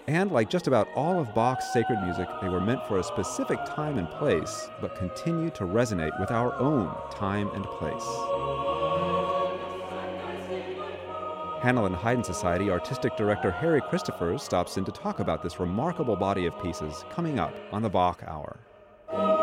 And like just about all of Bach's sacred music, they were meant for a specific time and place, but continue to resonate with our own time and place. Hanlon Haydn Society Artistic Director Harry Christophers stops in to talk about this remarkable body of pieces coming up on the Bach Hour.